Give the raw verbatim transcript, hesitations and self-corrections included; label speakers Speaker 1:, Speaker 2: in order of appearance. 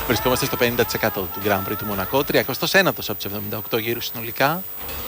Speaker 1: Βρισκόμαστε στο πενήντα τοις εκατό του Grand Prix του Μονακό, τριακοστός ένατος από τους εβδομήντα οκτώ γύρους συνολικά.